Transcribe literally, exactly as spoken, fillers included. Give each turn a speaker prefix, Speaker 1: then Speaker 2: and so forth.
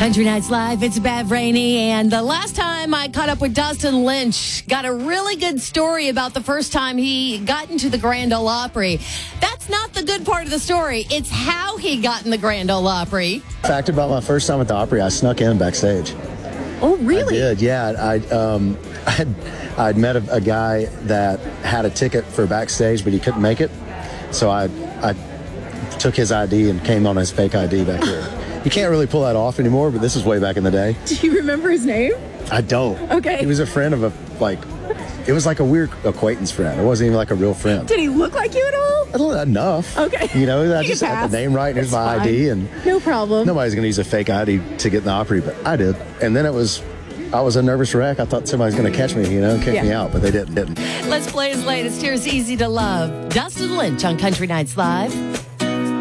Speaker 1: Country Nights Live, it's Bev Rainey, and the last time I caught up with Dustin Lynch, got a really good story about the first time he got into the Grand Ole Opry. That's not the good part of the story. It's how he got in the Grand Ole Opry.
Speaker 2: Fact about my first time at the Opry, I snuck in backstage.
Speaker 1: Oh, really?
Speaker 2: I did, yeah. I um, I'd, I'd met a, a guy that had a ticket for backstage, but he couldn't make it. So I, I took his I D and came on his fake I D back here. You can't really pull that off anymore, but this is way back in the day.
Speaker 3: Do you remember his name?
Speaker 2: I don't.
Speaker 3: Okay.
Speaker 2: He was a friend of a, like, it was like a weird acquaintance friend. It wasn't even like a real friend.
Speaker 3: Did he look like you at all?
Speaker 2: I don't, enough.
Speaker 3: Okay.
Speaker 2: You know, I
Speaker 3: You
Speaker 2: just
Speaker 3: can
Speaker 2: had
Speaker 3: pass.
Speaker 2: the name right, and here's
Speaker 3: It's
Speaker 2: my
Speaker 3: fine.
Speaker 2: I D, and
Speaker 3: No problem.
Speaker 2: nobody's going to use a fake I D to get in the Opry, but I did. And then it was, I was a nervous wreck. I thought somebody was going to catch me, you know, kick
Speaker 3: Yeah.
Speaker 2: me out, but they didn't. didn't.
Speaker 1: Let's play his latest. Here's Easy to Love. Dustin Lynch on Country Nights Live.